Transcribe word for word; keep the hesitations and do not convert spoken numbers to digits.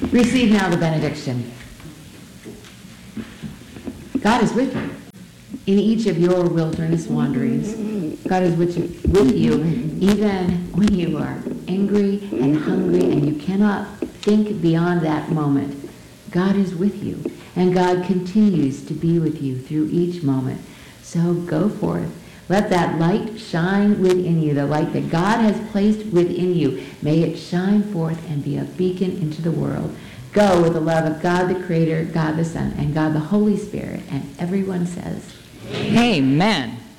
Receive now the benediction. God is with you in each of your wilderness wanderings. God is with you, with you even when you are angry and hungry and you cannot think beyond that moment. God is with you, and God continues to be with you through each moment. So go forth. Let that light shine within you, the light that God has placed within you. May it shine forth and be a beacon into the world. Go with the love of God the Creator, God the Son, and God the Holy Spirit. And everyone says, Amen.